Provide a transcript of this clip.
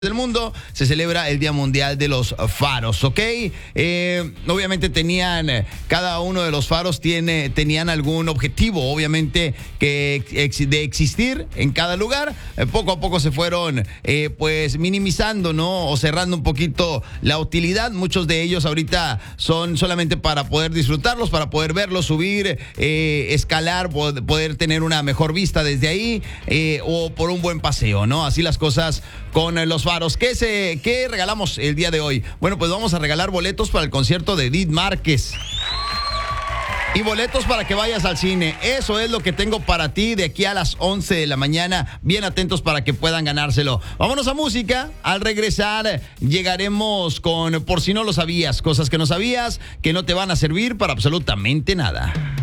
del mundo se celebra el Día Mundial de los Faros, ¿ok? Obviamente cada uno de los faros tenían algún objetivo, obviamente, de existir en cada lugar. Poco a poco se fueron, pues, minimizando, ¿no? O cerrando un poquito la utilidad. Muchos de ellos ahorita son solamente para poder disfrutarlos, para poder verlos, subir, escalar, poder tener una mejor vista desde ahí, o por un buen paseo, ¿no? Así las cosas con los faros. ¿Qué regalamos el día de hoy? Bueno, pues vamos a regalar boletos para el concierto de Edith Márquez. Y boletos para que vayas al cine. Eso es lo que tengo para ti de aquí a las 11 de la mañana. Bien atentos para que puedan ganárselo. Vámonos a música. Al regresar llegaremos con Por si no lo sabías. Cosas que no sabías, que no te van a servir para absolutamente nada.